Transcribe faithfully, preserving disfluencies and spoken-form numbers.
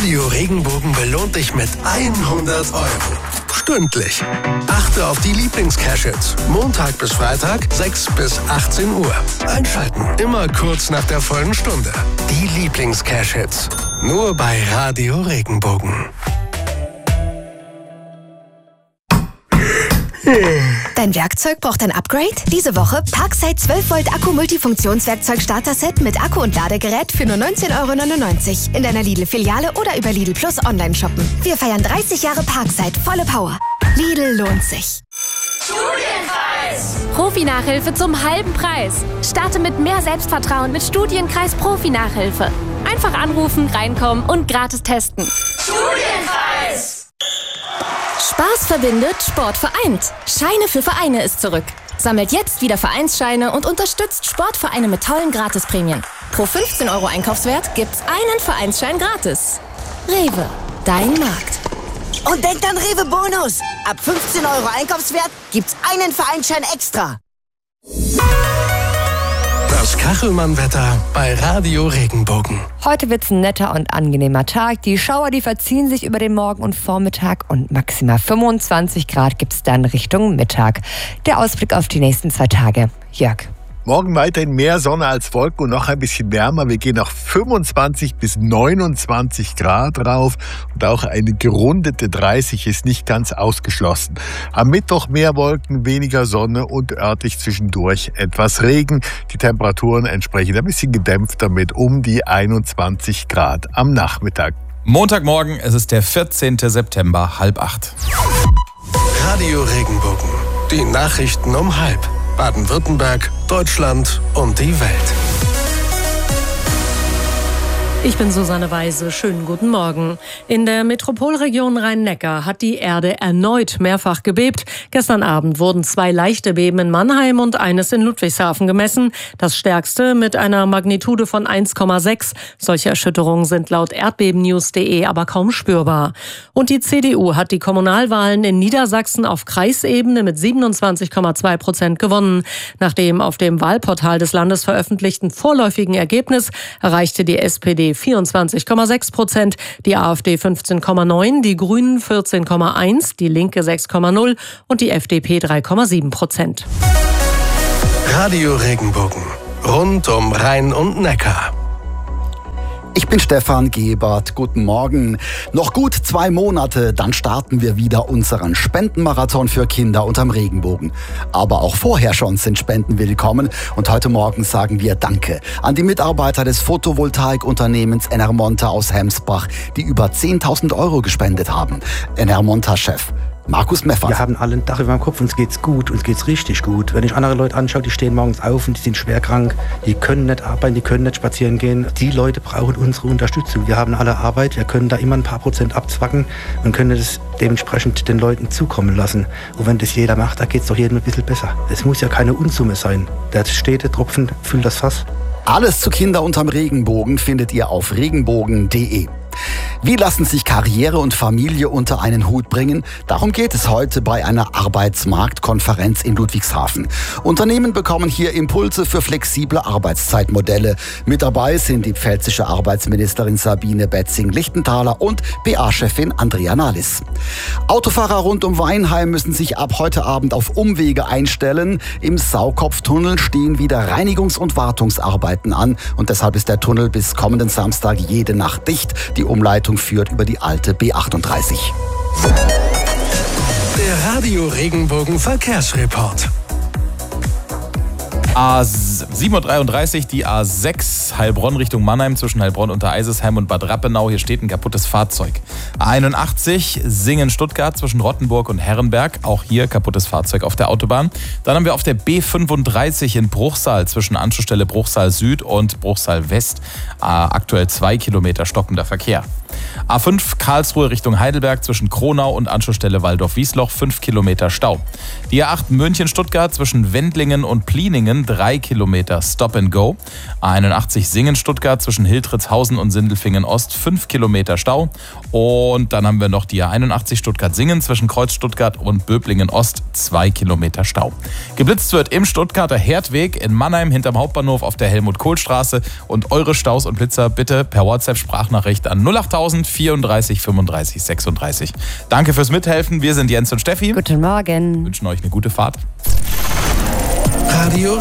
Radio Regenbogen belohnt dich mit hundert Euro. Stündlich. Achte auf die Lieblings-Cash-Hits. Montag bis Freitag, sechs bis achtzehn Uhr. Einschalten, immer kurz nach der vollen Stunde. Die Lieblings-Cash-Hits. Nur bei Radio Regenbogen. Dein Werkzeug braucht ein Upgrade? Diese Woche Parkside zwölf Volt Akku-Multifunktionswerkzeug Starter-Set mit Akku und Ladegerät für nur neunzehn Euro neunundneunzig in deiner Lidl-Filiale oder über Lidl Plus online shoppen. Wir feiern dreißig Jahre Parkside, volle Power. Lidl lohnt sich. Studienkreis! Profi-Nachhilfe zum halben Preis. Starte mit mehr Selbstvertrauen mit Studienkreis Profi-Nachhilfe. Einfach anrufen, reinkommen und gratis testen. Studienkreis! Spaß verbindet, Sport vereint. Scheine für Vereine ist zurück. Sammelt jetzt wieder Vereinsscheine und unterstützt Sportvereine mit tollen Gratisprämien. Pro fünfzehn Euro Einkaufswert gibt's einen Vereinsschein gratis. Rewe, dein Markt. Und denkt an Rewe Bonus. Ab fünfzehn Euro Einkaufswert gibt's einen Vereinsschein extra. Das Kachelmann-Wetter bei Radio Regenbogen. Heute wird's ein netter und angenehmer Tag. Die Schauer, die verziehen sich über den Morgen und Vormittag und maximal fünfundzwanzig Grad gibt's dann Richtung Mittag. Der Ausblick auf die nächsten zwei Tage. Jörg. Morgen weiterhin mehr Sonne als Wolken und noch ein bisschen wärmer. Wir gehen auf fünfundzwanzig bis neunundzwanzig Grad rauf und auch eine gerundete dreißig ist nicht ganz ausgeschlossen. Am Mittwoch mehr Wolken, weniger Sonne und örtlich zwischendurch etwas Regen. Die Temperaturen entsprechend ein bisschen gedämpfter mit um die einundzwanzig Grad am Nachmittag. Montagmorgen, es ist der vierzehnten September, halb acht. Radio Regenbogen. Die Nachrichten um halb. Baden-Württemberg, Deutschland und die Welt. Ich bin Susanne Weise. Schönen guten Morgen. In der Metropolregion Rhein-Neckar hat die Erde erneut mehrfach gebebt. Gestern Abend wurden zwei leichte Beben in Mannheim und eines in Ludwigshafen gemessen. Das stärkste mit einer Magnitude von eins Komma sechs. Solche Erschütterungen sind laut erdbebennews punkt de aber kaum spürbar. Und die C D U hat die Kommunalwahlen in Niedersachsen auf Kreisebene mit siebenundzwanzig Komma zwei Prozent gewonnen. Nach dem auf dem Wahlportal des Landes veröffentlichten vorläufigen Ergebnis erreichte die S P D vierundzwanzig Komma sechs Prozent, die AfD fünfzehn Komma neun, die Grünen vierzehn Komma eins, die Linke sechs Komma null und die F D P drei Komma sieben Prozent. Radio Regenbogen. Rund um Rhein und Neckar. Ich bin Stefan Gebert. Guten Morgen. Noch gut zwei Monate, dann starten wir wieder unseren Spendenmarathon für Kinder unterm Regenbogen. Aber auch vorher schon sind Spenden willkommen und heute Morgen sagen wir Danke an die Mitarbeiter des Photovoltaikunternehmens Enermonta aus Hemsbach, die über zehntausend Euro gespendet haben. Enermonta-Chef Markus Meffert. Wir haben alle ein Dach über dem Kopf, uns geht's gut, uns geht's richtig gut. Wenn ich andere Leute anschaue, die stehen morgens auf und die sind schwer krank, die können nicht arbeiten, die können nicht spazieren gehen. Die Leute brauchen unsere Unterstützung. Wir haben alle Arbeit, wir können da immer ein paar Prozent abzwacken und können das dementsprechend den Leuten zukommen lassen. Und wenn das jeder macht, da geht's doch jedem ein bisschen besser. Es muss ja keine Unsumme sein. Der stete Tropfen füllt das Fass. Alles zu Kinder unterm Regenbogen findet ihr auf regenbogen punkt de. Wie lassen sich Karriere und Familie unter einen Hut bringen? Darum geht es heute bei einer Arbeitsmarktkonferenz in Ludwigshafen. Unternehmen bekommen hier Impulse für flexible Arbeitszeitmodelle. Mit dabei sind die pfälzische Arbeitsministerin Sabine Betzing-Lichtenthaler und P A-Chefin Andrea Nahlis. Autofahrer rund um Weinheim müssen sich ab heute Abend auf Umwege einstellen. Im Saukopftunnel stehen wieder Reinigungs- und Wartungsarbeiten an und deshalb ist der Tunnel bis kommenden Samstag jede Nacht dicht. Die Umleitung führt über die alte B achtunddreißig. Der Radio Regenbogen Verkehrsreport. A sieben Uhr dreiunddreißig, die A sechs Heilbronn Richtung Mannheim zwischen Heilbronn unter Eisesheim und Bad Rappenau. Hier steht ein kaputtes Fahrzeug. A einundachtzig Singen-Stuttgart zwischen Rottenburg und Herrenberg. Auch hier kaputtes Fahrzeug auf der Autobahn. Dann haben wir auf der B fünfunddreißig in Bruchsal zwischen Anschlussstelle Bruchsal Süd und Bruchsal West. Aktuell zwei Kilometer stockender Verkehr. A fünf Karlsruhe Richtung Heidelberg zwischen Kronau und Anschlussstelle Waldorf-Wiesloch, fünf Kilometer Stau. Die A acht München-Stuttgart zwischen Wendlingen und Plieningen, drei Kilometer Stop and Go. A einundachtzig Singen-Stuttgart zwischen Hiltritzhausen und Sindelfingen-Ost, fünf Kilometer Stau. Und dann haben wir noch die A einundachtzig Stuttgart-Singen zwischen Kreuz-Stuttgart und Böblingen-Ost, zwei Kilometer Stau. Geblitzt wird im Stuttgarter Herdweg in Mannheim hinterm Hauptbahnhof auf der Helmut-Kohl-Straße. Und eure Staus und Blitzer bitte per WhatsApp-Sprachnachricht an null acht vierunddreißig fünfunddreißig sechsunddreißig. Danke fürs Mithelfen. Wir sind Jens und Steffi. Guten Morgen. Wünschen euch eine gute Fahrt. Radio